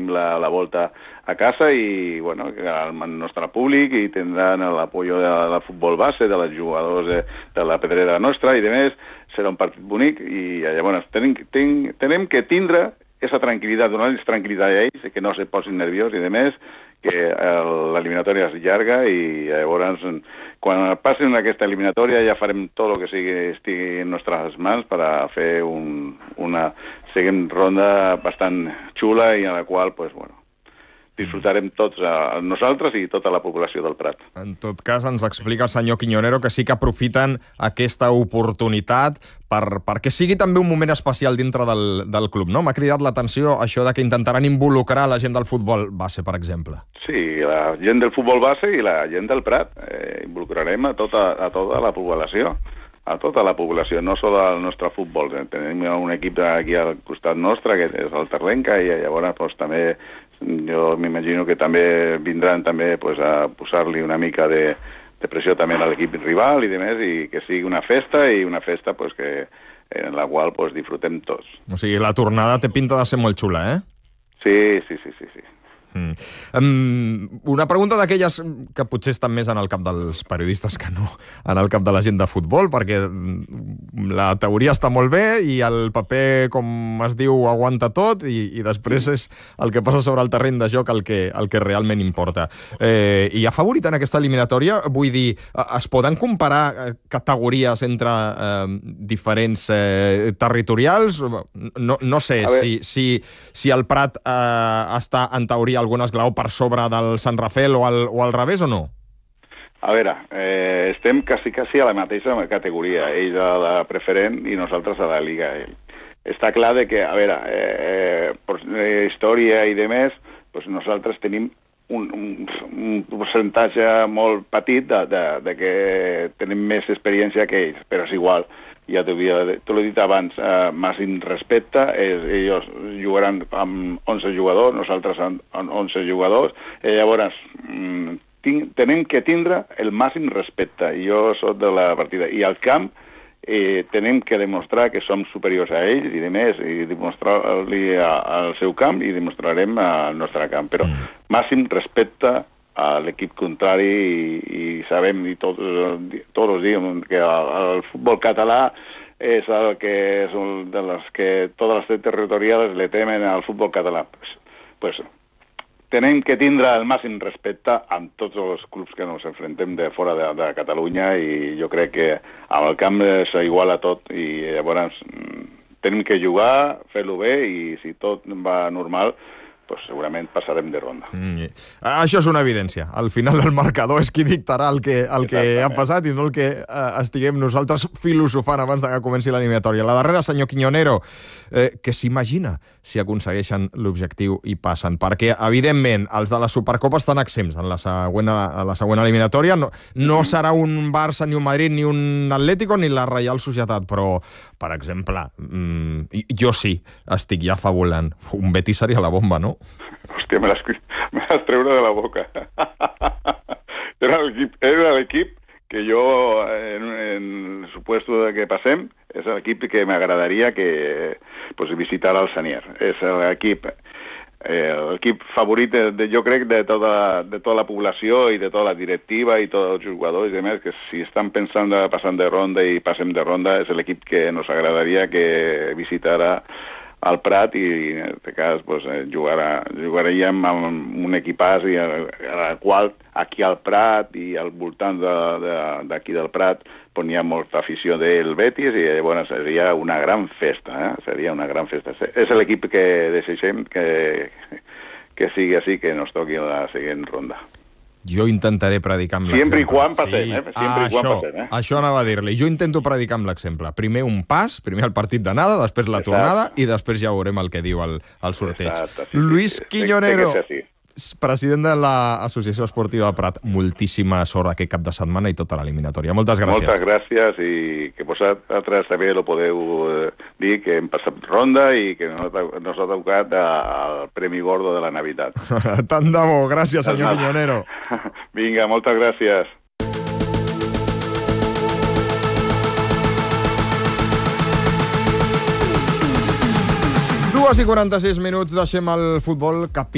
tenim la volta a casa i, bueno, el nostre públic i tindran l'apoyo del futbol base, de els jugadors de la pedrera nostra i demés. Serà un partit bonic i llavors tenim que tindre aquesta tranquil·litat, donar-los tranquil·litat a ells, que no se posin nerviós i demés, que l'eliminatòria és llarga i llavors quan passin aquesta eliminatòria ja farem tot el que estigui en nostres mans per a fer una següent ronda bastant xula i en la qual, pues, bueno, disfrutarem tots nosaltres i tota la població del Prat. En tot cas, ens explica el senyor Quiñonero que sí que aprofiten aquesta oportunitat perquè sigui també un moment especial dintre del club, no? M'ha cridat l'atenció això de que intentaran involucrar la gent del futbol base, per exemple. Sí, la gent del futbol base i la gent del Prat. Involucrarem a tota la població. A tota la població, no sols al nostre futbol. Tenim un equip aquí al costat nostre, que és el Terlenca, i llavors pues, també jo m'imagino que també vindran també, pues, a posar-li una mica de pressió també a l'equip rival i demés, i que sigui una festa pues, en la qual pues, disfrutem tots. O sigui, la tornada té pinta de ser molt xula, eh? Sí. Una pregunta d'aquelles que potser estan més en el cap dels periodistes que no en el cap de la gent de futbol, perquè la teoria està molt bé i el paper, com es diu, aguanta tot i després és el que passa sobre el terreny de joc el que realment importa. I ha favorit en aquesta eliminatòria, vull dir, es poden comparar categories entre diferents territorials? No sé si el Prat està en teoria algun esglaó per sobre del Sant Rafel o al revés o no? A veure, estem quasi a la mateixa categoria, ells a la preferent i nosaltres a la Lliga. Està clar que, a veure, per història i demés, doncs nosaltres tenim un percentatge molt petit de que tenim més experiència que ells, però és igual. Ja t'ho he dit abans, màxim respecte, ells jugaran amb 11 jugadors, nosaltres amb 11 jugadors, i llavors tenim que tindre el màxim respecte, jo soc de la partida, i al camp tenim que demostrar que som superiors a ells i demés, i demostrar-li al seu camp i demostrarem al nostre camp, però màxim respecte a l'equip contrari i sabem, i tots els diem, que el futbol català és el que és un de les que totes les territorials le temen al futbol català. Pues tenim que tindre el màxim respecte amb tots els clubs que ens enfrontem de fora de Catalunya i jo crec que amb el camp és igual a tot i llavors tenim que jugar, fer-lo bé i si tot va normal pues segurament passarem de ronda. Això és una evidència. Al final el marcador és qui dictarà el que ha passat i no el que estiguem nosaltres filosofant abans que comenci l'eliminatòria. La darrera, senyor Quiñonero, que s'imagina si aconsegueixen l'objectiu i passen? Perquè, evidentment, els de la Supercopa estan exempts en la següent eliminatòria. No serà un Barça, ni un Madrid, ni un Atlético, ni la Reial Societat, però, per exemple, jo sí estic ja fabulant. Un Betis seria la bomba, no? Hòstia, me l'has treure de la boca. Era l'equip que jo, en supuesto que passem, és l'equip que m'agradaria que visitar el Sanier. És l'equip favorit, jo crec, de tota la població i de tota la directiva i tots els jugadors i demés, que si estan pensant de passar de ronda i passem de ronda, és l'equip que ens agradaria que visitara al Prat i en aquest cas jugaríem amb un equipàs al qual aquí al Prat i al voltant d'aquí del Prat hi ha molta afició del Betis i llavors seria una gran festa, seria una gran festa. És l'equip que desitgem que sigui així, que ens toqui la següent ronda. Jo intentaré predicar amb l'exemple. Sempre i quan passem, Això anava a dir-li. Jo intento predicar amb l'exemple. Primer un pas, primer el partit d'anada, després la tornada i després ja veurem el que diu el sorteig. Luis Quiñonero, president de l'Associació Esportiva Prat, moltíssima sort aquest cap de setmana i tota l'eliminatòria. Moltes gràcies. Moltes gràcies i que vosaltres també ho podeu dir que hem passat ronda i que nos ha tocat el Premi Gordo de la Navidad. Tant de bo. Gràcies, senyor Quiñonero. Vinga, moltes gràcies. 2:46 minuts, deixem el futbol cap